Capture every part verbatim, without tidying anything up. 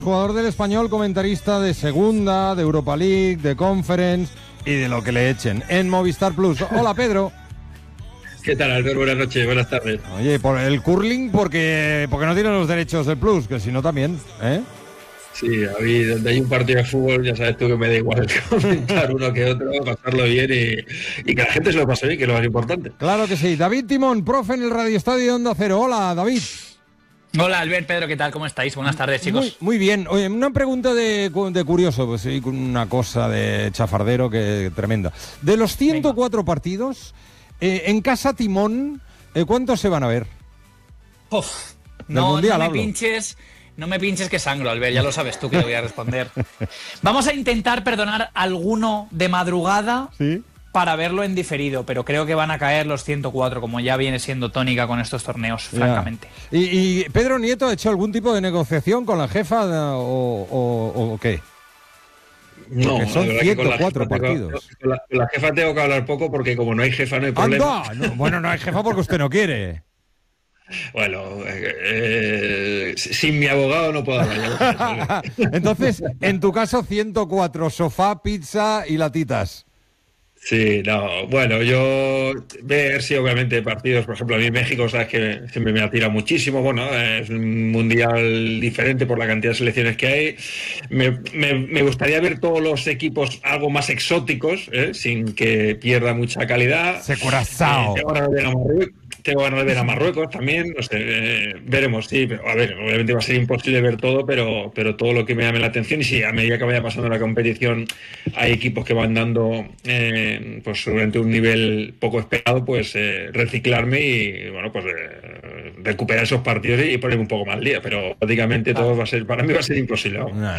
Jugador del Español, comentarista de Segunda, de Europa League, de Conference y de lo que le echen en Movistar Plus. Hola, Pedro. ¿Qué tal, Albert? Buenas noches, buenas tardes. Oye, por el curling porque porque no tienen los derechos del Plus, que si no también, ¿eh? Sí, a mí, donde hay un partido de fútbol, ya sabes tú que me da igual comentar uno que otro, pasarlo bien y, y que la gente se lo pase bien, que es lo más importante. Claro que sí. David Timón, profe en el Radio Estadio de Onda Cero. Hola, David. Hola, Albert, Pedro, ¿qué tal? ¿Cómo estáis? Buenas tardes, chicos. Muy, muy bien. Oye, una pregunta de, de curioso, pues sí, una cosa de chafardero que tremenda. De los ciento cuatro Venga. partidos, eh, en casa Timón, eh, ¿cuántos se van a ver? Uf, no, mundial, no me hablo. pinches... No me pinches que sangro, Albert, ya lo sabes tú que te voy a responder. Vamos a intentar perdonar alguno de madrugada ¿Sí? para verlo en diferido, pero creo que van a caer los ciento cuatro, como ya viene siendo tónica con estos torneos, Ya. francamente. ¿Y, ¿Y Pedro Nieto ha hecho algún tipo de negociación con la jefa o, o, o qué? No, porque son ciento cuatro partidos. Con la, con la jefa tengo que hablar poco porque como no hay jefa no hay problema. ¡Anda! No, bueno, no hay jefa porque usted no quiere. Bueno, eh, eh, sin mi abogado no puedo hablar. Entonces, en tu caso, ciento cuatro, sofá, pizza y latitas. Sí, no, bueno, yo ver, sí, obviamente partidos, por ejemplo, a mí México, sabes que siempre me atira muchísimo, bueno, es un mundial diferente por la cantidad de selecciones que hay, me, me, me gustaría ver todos los equipos algo más exóticos, ¿eh? Sin que pierda mucha calidad. Se Curazao. Eh, ahora ver a Marruecos. Tengo ganas de ver a Marruecos también, no sé, eh, veremos, sí, pero a ver, obviamente va a ser imposible ver todo, pero, pero todo lo que me llame la atención, y sí, a medida que vaya pasando la competición hay equipos que van dando eh, pues durante un nivel poco esperado, pues eh, reciclarme y bueno, pues eh, recuperar esos partidos y ponerme un poco más al día, pero prácticamente todo va a ser, para mí va a ser imposible.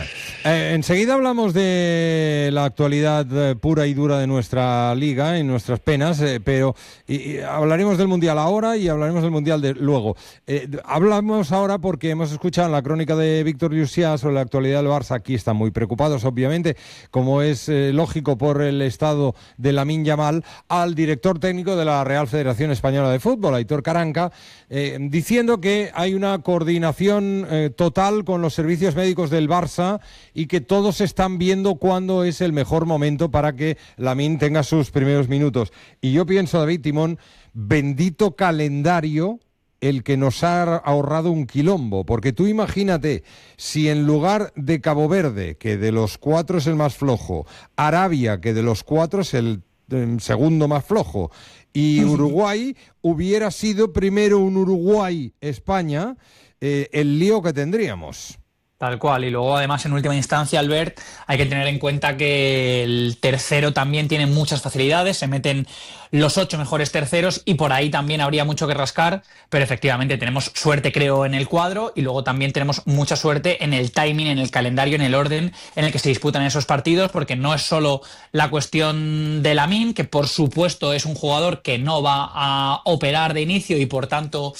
Eh, enseguida hablamos de la actualidad eh, pura y dura de nuestra liga y nuestras penas, eh, pero y, y hablaremos del Mundial ahora y hablaremos del Mundial de luego. Eh, hablamos ahora porque hemos escuchado en la crónica de Víctor Llucià sobre la actualidad del Barça. Aquí están muy preocupados, obviamente, como es eh, lógico por el estado de Lamine Yamal, al director técnico de la Real Federación Española de Fútbol, Aitor Karanka, eh, diciendo que hay una coordinación eh, total con los servicios médicos del Barça y que todos están viendo cuándo es el mejor momento para que Lamine tenga sus primeros minutos. Y yo pienso, David Timón, bendito calendario el que nos ha ahorrado un quilombo, porque tú imagínate, si en lugar de Cabo Verde, que de los cuatro es el más flojo, Arabia, que de los cuatro es el eh, segundo más flojo, y Uruguay, hubiera sido primero un Uruguay-España, eh, el lío que tendríamos. Tal cual, y luego además en última instancia, Albert, hay que tener en cuenta que el tercero también tiene muchas facilidades, se meten los ocho mejores terceros y por ahí también habría mucho que rascar, pero efectivamente tenemos suerte, creo, en el cuadro y luego también tenemos mucha suerte en el timing, en el calendario, en el orden en el que se disputan esos partidos, porque no es solo la cuestión de Lamine, que por supuesto es un jugador que no va a operar de inicio y por tanto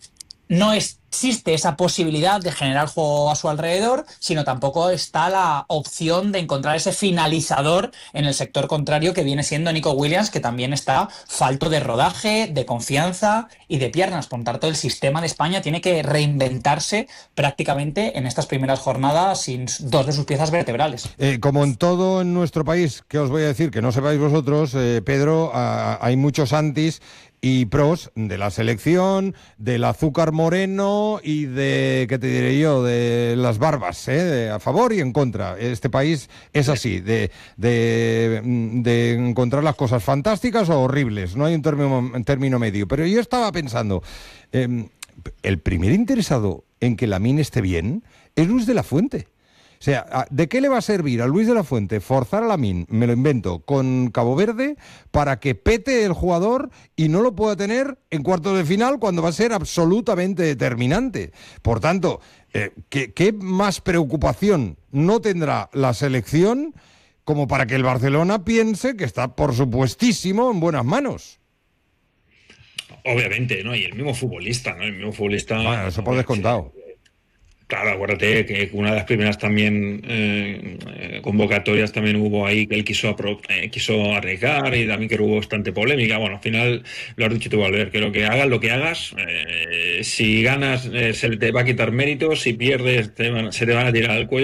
no existe esa posibilidad de generar juego a su alrededor, sino tampoco está la opción de encontrar ese finalizador en el sector contrario que viene siendo Nico Williams, que también está falto de rodaje, de confianza y de piernas. Por tanto, el sistema de España tiene que reinventarse prácticamente en estas primeras jornadas sin dos de sus piezas vertebrales. Eh, como en todo en nuestro país, que os voy a decir que no sepáis vosotros, eh, Pedro, a, hay muchos antis y pros de la selección, del azúcar moreno y de, ¿qué te diré yo?, de las barbas, ¿eh? De a favor y en contra. Este país es así, de, de, de encontrar las cosas fantásticas o horribles, no hay un término, un término medio. Pero yo estaba pensando, eh, el primer interesado en que Lamine esté bien es Luis de la Fuente. O sea, ¿de qué le va a servir a Luis de la Fuente forzar a Lamine, me lo invento, con Cabo Verde para que pete el jugador y no lo pueda tener en cuartos de final cuando va a ser absolutamente determinante? Por tanto, eh, ¿qué, qué más preocupación no tendrá la selección como para que el Barcelona piense que está, por supuestísimo, en buenas manos? Obviamente, ¿no? Y el mismo futbolista, ¿no? El mismo futbolista... Bueno, eso por descontado. Claro, acuérdate que una de las primeras también eh, convocatorias también hubo ahí que él quiso, apro- eh, quiso arriesgar y también que hubo bastante polémica. Bueno, al final lo has dicho tú, Albert, que lo que hagas, lo que hagas, eh, si ganas eh, se te va a quitar méritos, si pierdes te van- se te van a tirar al cuello.